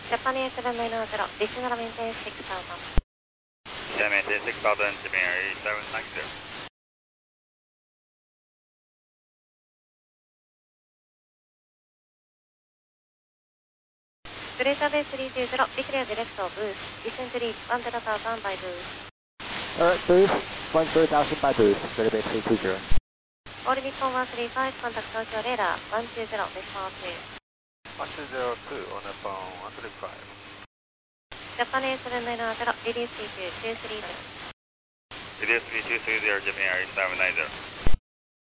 Japan A790, additional maintain 6000. Yeah, maintain 6000, Japan Air 790. Greater Bay 320, declare direct of boost. Descend to reach 10,000 by boost. Boost, 10,000 by boost, Greater Bay 320. All Nippon 135, contact Tokyo radar 120, respond to. 1202 on the phone, 135. Japan A790, release 32, 230. Release 3230, Japan Air 790.